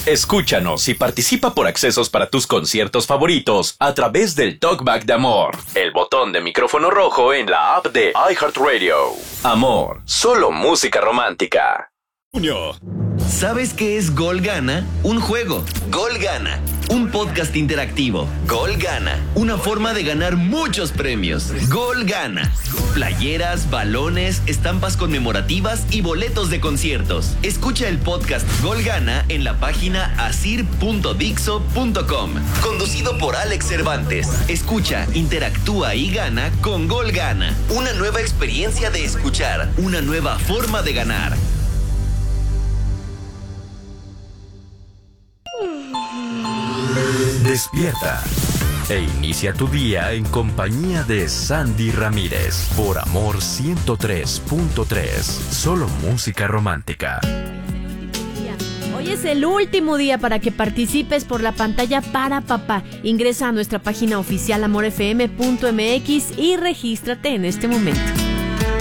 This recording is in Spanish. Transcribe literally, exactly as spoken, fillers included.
Escúchanos y participa por accesos para tus conciertos favoritos a través del Talkback de Amor, el botón de micrófono rojo en la app de iHeartRadio. Amor, solo música romántica. ¿Sabes qué es Gol Gana? Un juego. Gol Gana. Un podcast interactivo. Gol Gana. Una forma de ganar muchos premios. Gol Gana. Playeras, balones, estampas conmemorativas y boletos de conciertos. Escucha el podcast Gol Gana en la página asir punto dixo punto com. Conducido por Alex Cervantes. Escucha, interactúa y gana con Gol Gana. Una nueva experiencia de escuchar. Una nueva forma de ganar. Despierta e inicia tu día en compañía de Sandy Ramírez por Amor ciento tres punto tres. Solo música romántica. Hoy es el último día para que participes por la pantalla para papá. Ingresa a nuestra página oficial amor f m punto m x y regístrate en este momento.